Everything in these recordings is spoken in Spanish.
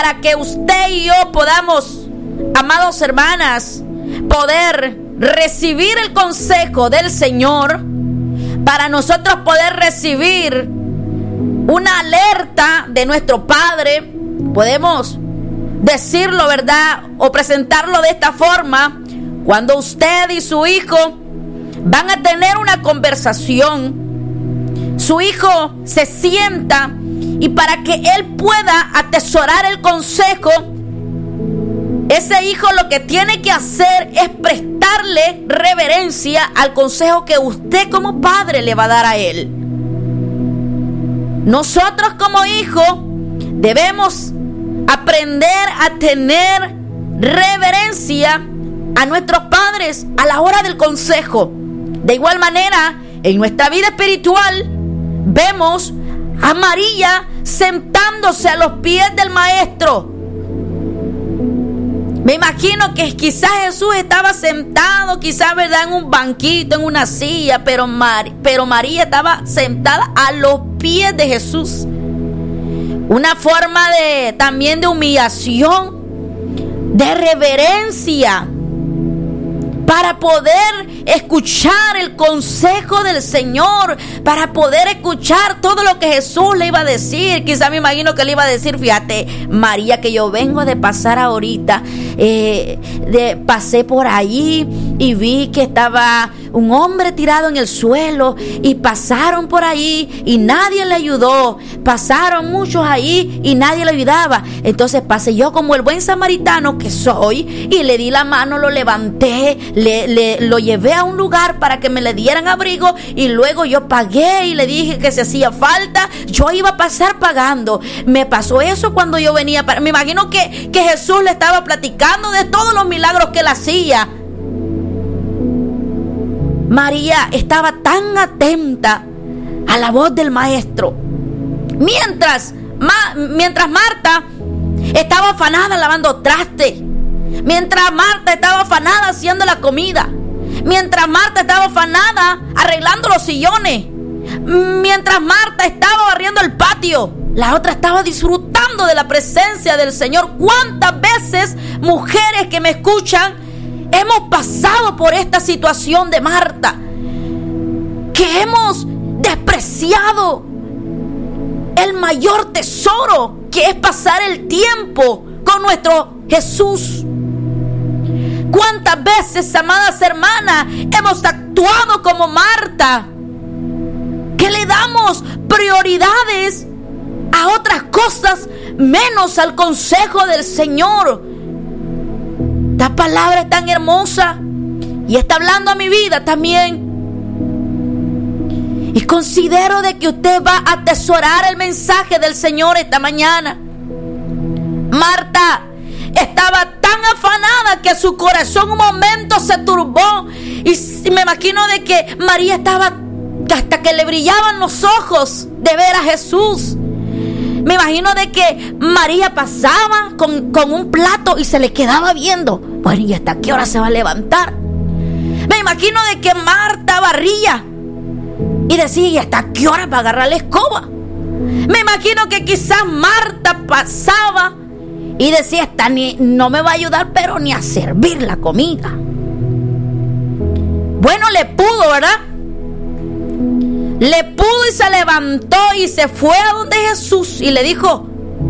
para que usted y yo podamos, amados hermanas, poder recibir el consejo del Señor, para nosotros poder recibir una alerta de nuestro Padre. Podemos decirlo, ¿verdad? O presentarlo de esta forma. Cuando usted y su hijo van a tener una conversación, su hijo se sienta y para que él pueda atesorar el consejo, ese hijo lo que tiene que hacer es prestarle reverencia al consejo que usted como padre le va a dar a él. Nosotros como hijos debemos aprender a tener reverencia a nuestros padres a la hora del consejo. De igual manera, en nuestra vida espiritual vemos a María sentándose a los pies del Maestro. Me imagino que quizás Jesús estaba sentado, quizás, ¿verdad?, en un banquito, en una silla, pero María estaba sentada a los pies de Jesús. Una forma también de humillación, de reverencia, para poder escuchar el consejo del Señor, para poder escuchar todo lo que Jesús le iba a decir. Quizá me imagino que le iba a decir: fíjate, María, que yo vengo de pasar ahorita, pasé por allí y vi que estaba un hombre tirado en el suelo y pasaron por ahí y nadie le ayudó. Pasaron muchos ahí y nadie le ayudaba. Entonces pasé yo como el buen samaritano que soy y le di la mano, lo levanté, lo llevé a un lugar para que me le dieran abrigo y luego yo pagué y le dije que si hacía falta yo iba a pasar pagando. Me pasó eso cuando yo venía. Me imagino que Jesús le estaba platicando de todos los milagros que él hacía. María estaba tan atenta a la voz del Maestro, mientras Marta estaba afanada lavando trastes, mientras Marta estaba afanada haciendo la comida, mientras Marta estaba afanada arreglando los sillones, mientras Marta estaba barriendo el patio, la otra estaba disfrutando de la presencia del Señor. ¿Cuántas veces, mujeres que me escuchan, hemos pasado por esta situación de Marta, que hemos despreciado el mayor tesoro, que es pasar el tiempo con nuestro Jesús? ¿Cuántas veces, amadas hermanas, hemos actuado como Marta, que le damos prioridades a otras cosas menos al consejo del Señor? Esta palabra es tan hermosa y está hablando a mi vida también. Y considero de que usted va a atesorar el mensaje del Señor esta mañana. Marta estaba tan afanada que su corazón un momento se turbó. Y me imagino de que María estaba hasta que le brillaban los ojos de ver a Jesús. Me imagino de que María pasaba con un plato y se le quedaba viendo. Bueno, ¿y hasta qué hora se va a levantar? Me imagino de que Marta barría y decía: ¿y hasta qué hora va a agarrar la escoba? Me imagino que quizás Marta pasaba y decía: esta no me va a ayudar, pero ni a servir la comida. Bueno, le pudo, ¿verdad? Le pudo y se levantó y se fue a donde Jesús y le dijo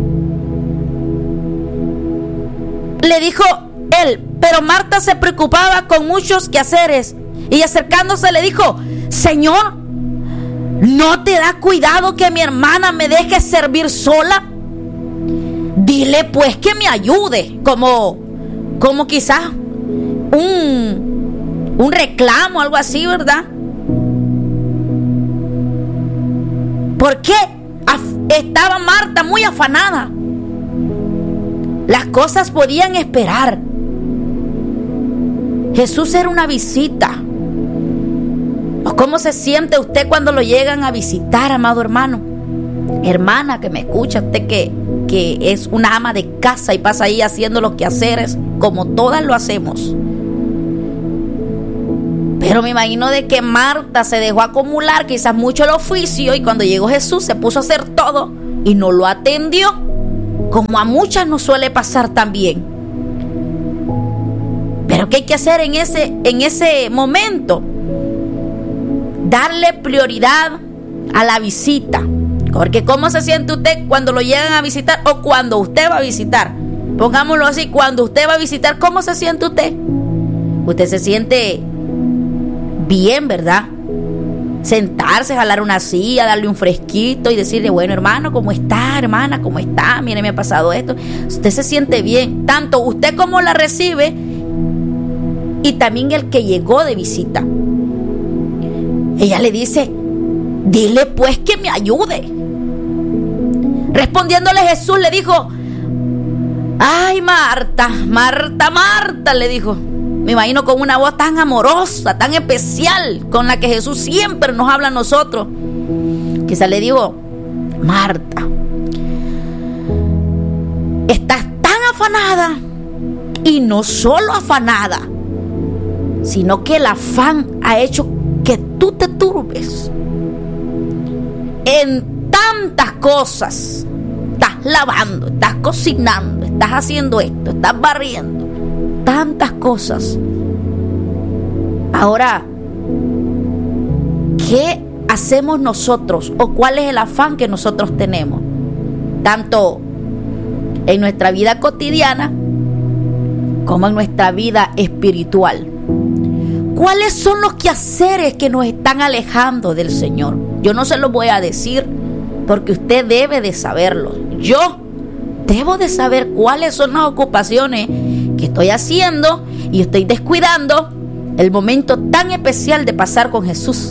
él, pero Marta se preocupaba con muchos quehaceres y acercándose le dijo: Señor, ¿no te da cuidado que mi hermana me deje servir sola? Dile pues que me ayude, como quizás un reclamo, algo así, ¿verdad? ¿Por qué estaba Marta muy afanada? Las cosas podían esperar. Jesús era una visita. ¿O cómo se siente usted cuando lo llegan a visitar, amado hermano? Hermana que me escucha, usted que es una ama de casa y pasa ahí haciendo los quehaceres, como todas lo hacemos. Pero me imagino de que Marta se dejó acumular quizás mucho el oficio y cuando llegó Jesús se puso a hacer todo y no lo atendió. como a muchas nos suele pasar también. Pero ¿qué hay que hacer en ese momento? Darle prioridad a la visita. Porque ¿cómo se siente usted cuando lo llegan a visitar o cuando usted va a visitar? Pongámoslo así, cuando usted va a visitar, ¿cómo se siente usted? Usted se siente bien, ¿verdad? Sentarse, jalar una silla, darle un fresquito y decirle, bueno, hermano, ¿cómo está? Hermana, ¿cómo está? Mire, me ha pasado esto. Usted se siente bien, tanto usted como la recibe y también el que llegó de visita. Ella le dice, dile pues que me ayude. Respondiéndole Jesús le dijo, ay, Marta, Marta, Marta, le dijo. Me imagino con una voz tan amorosa, tan especial, con la que Jesús siempre nos habla a nosotros. Quizás le digo, Marta, estás tan afanada, y no solo afanada, sino que el afán ha hecho que tú te turbes en tantas cosas. Estás lavando, estás cocinando, estás haciendo esto, estás barriendo, tantas cosas. Ahora, ¿qué hacemos nosotros o cuál es el afán que nosotros tenemos? Tanto en nuestra vida cotidiana como en nuestra vida espiritual. ¿Cuáles son los quehaceres que nos están alejando del Señor? Yo no se los voy a decir porque usted debe de saberlo. Yo debo de saber cuáles son las ocupaciones que estoy haciendo y estoy descuidando el momento tan especial de pasar con Jesús.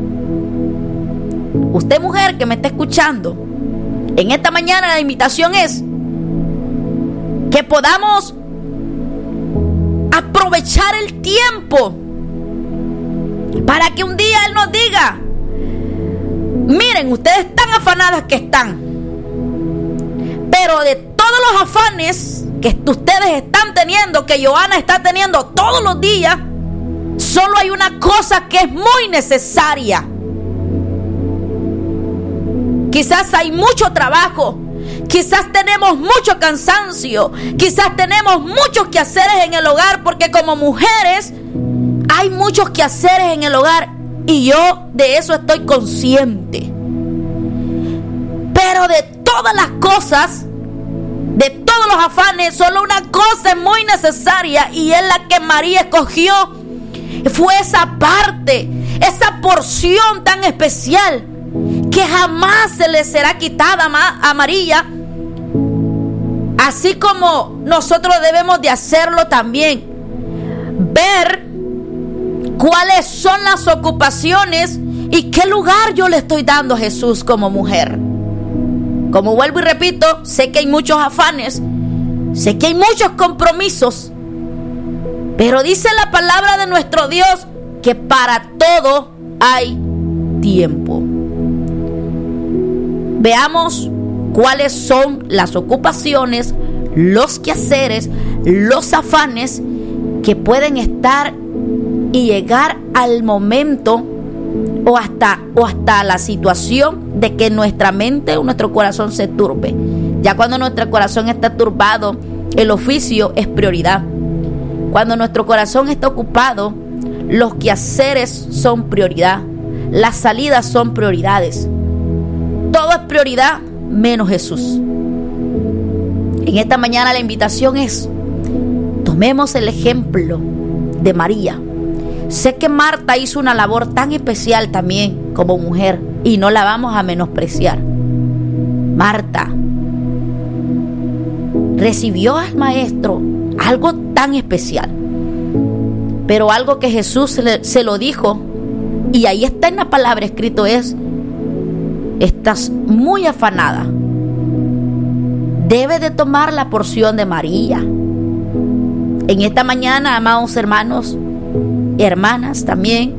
Usted, mujer que me está escuchando, en esta mañana la invitación es que podamos aprovechar el tiempo para que un día Él nos diga, miren, ustedes tan afanadas que están, pero de todos los afanes que ustedes están teniendo, que Johanna está teniendo todos los días, solo hay una cosa que es muy necesaria. Quizás hay mucho trabajo, quizás tenemos mucho cansancio, quizás tenemos muchos quehaceres en el hogar, porque como mujeres hay muchos quehaceres en el hogar y yo de eso estoy consciente. Pero de todas las cosas, de todos los afanes, solo una cosa es muy necesaria y es la que María escogió. Fue esa parte, esa porción tan especial que jamás se le será quitada a María, así como nosotros debemos de hacerlo también. Ver cuáles son las ocupaciones y qué lugar yo le estoy dando a Jesús como mujer. Como vuelvo y repito, sé que hay muchos afanes, sé que hay muchos compromisos, pero dice la palabra de nuestro Dios que para todo hay tiempo. Veamos cuáles son las ocupaciones, los quehaceres, los afanes que pueden estar y llegar al momento o hasta la situación de que nuestra mente o nuestro corazón se turbe. Ya cuando nuestro corazón está turbado, el oficio es prioridad. Cuando nuestro corazón está ocupado, los quehaceres son prioridad. Las salidas son prioridades. Todo es prioridad menos Jesús. En esta mañana la invitación es: tomemos el ejemplo de María. Sé que Marta hizo una labor tan especial también como mujer y no la vamos a menospreciar. Marta recibió al maestro algo tan especial, pero algo que Jesús se lo dijo, y ahí está en la palabra escrito, es: estás muy afanada, debes de tomar la porción de María. En esta mañana, amados hermanos y hermanas, también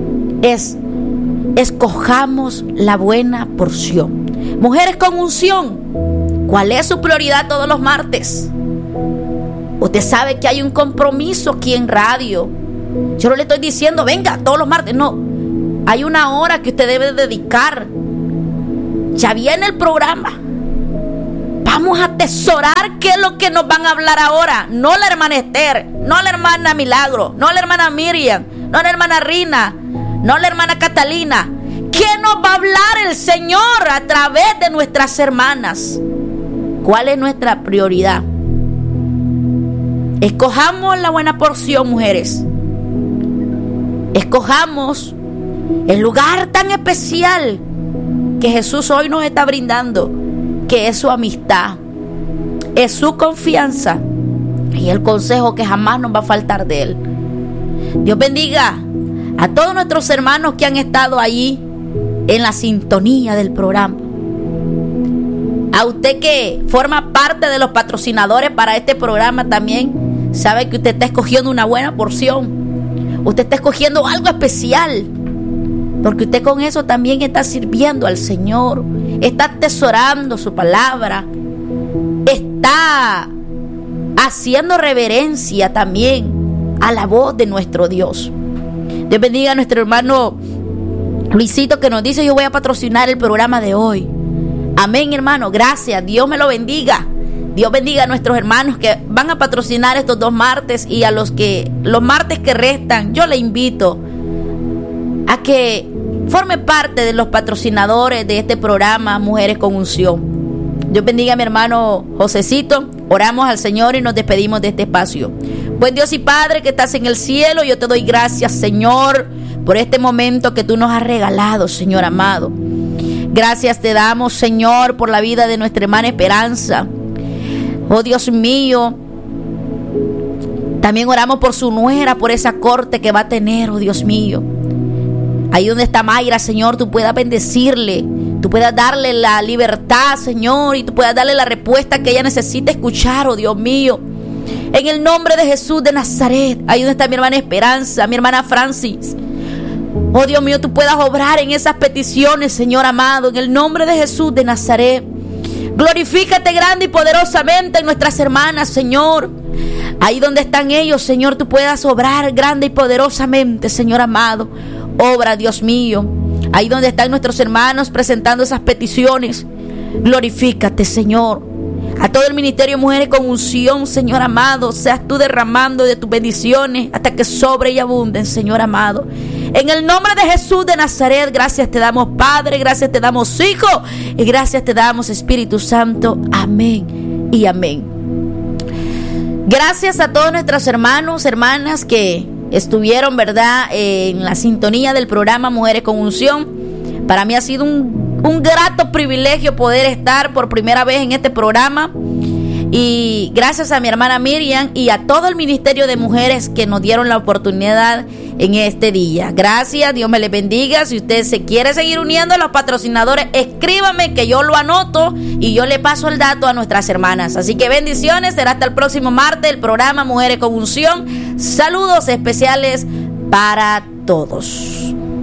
escojamos la buena porción. Mujeres con unción, ¿cuál es su prioridad todos los martes? Usted sabe que hay un compromiso aquí en radio. Yo no le estoy diciendo venga todos los martes, no. Hay una hora que usted debe dedicar. Ya viene el programa. Vamos a atesorar qué es lo que nos van a hablar ahora. No la hermana Esther, no la hermana Milagro, no la hermana Miriam, no la hermana Rina, no la hermana Catalina. ¿Qué nos va a hablar el Señor a través de nuestras hermanas? ¿Cuál es nuestra prioridad? Escojamos la buena porción, mujeres. Escojamos el lugar tan especial que Jesús hoy nos está brindando, que es su amistad, es su confianza y el consejo que jamás nos va a faltar de Él. Dios bendiga a todos nuestros hermanos que han estado allí en la sintonía del programa. A usted que forma parte de los patrocinadores para este programa también, sabe que usted está escogiendo una buena porción. Usted está escogiendo algo especial, porque usted con eso también está sirviendo al Señor, está atesorando su palabra, está haciendo reverencia también a la voz de nuestro Dios. Dios bendiga a nuestro hermano Luisito, que nos dice: yo voy a patrocinar el programa de hoy. Amén, hermano, gracias, Dios me lo bendiga. Dios bendiga a nuestros hermanos que van a patrocinar estos 2 martes, y a los martes que restan, yo le invito a que forme parte de los patrocinadores de este programa Mujeres con Unción. Dios bendiga a mi hermano Josecito. Oramos al Señor y nos despedimos de este espacio. Buen Dios y Padre que estás en el cielo, yo te doy gracias, Señor, por este momento que tú nos has regalado, Señor amado. Gracias te damos, Señor, por la vida de nuestra hermana Esperanza. Oh Dios mío, también oramos por su nuera, por esa corte que va a tener, oh Dios mío. Ahí donde está Mayra, Señor, tú puedas bendecirle, tú puedas darle la libertad, Señor, y tú puedas darle la respuesta que ella necesita escuchar, oh Dios mío. En el nombre de Jesús de Nazaret, ahí donde está mi hermana Esperanza, mi hermana Francis. Oh Dios mío, tú puedas obrar en esas peticiones, Señor amado, en el nombre de Jesús de Nazaret. Glorifícate grande y poderosamente en nuestras hermanas, Señor. Ahí donde están ellos, Señor, tú puedas obrar grande y poderosamente, Señor amado. Obra, Dios mío. Ahí donde están nuestros hermanos presentando esas peticiones, glorifícate, Señor. A todo el ministerio Mujeres con Unción, Señor amado, seas tú derramando de tus bendiciones hasta que sobre y abunden, Señor amado. En el nombre de Jesús de Nazaret, gracias te damos, Padre, gracias te damos, Hijo, y gracias te damos, Espíritu Santo. Amén y amén. Gracias a todos nuestros hermanos, hermanas que estuvieron, ¿verdad?, en la sintonía del programa Mujeres con Unción. Para mí ha sido un grato privilegio poder estar por primera vez en este programa. Y gracias a mi hermana Miriam y a todo el ministerio de mujeres que nos dieron la oportunidad en este día. Gracias, Dios me les bendiga. Si usted se quiere seguir uniendo a los patrocinadores, escríbame que yo lo anoto y yo le paso el dato a nuestras hermanas. Así que bendiciones, será hasta el próximo martes el programa Mujeres con Unción. Saludos especiales para todos.